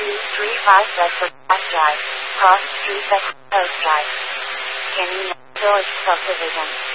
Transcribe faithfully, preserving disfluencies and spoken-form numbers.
two three five Bedford Park Drive, Cross Street, Bedford Coast Drive. Canyon Village Subdivision.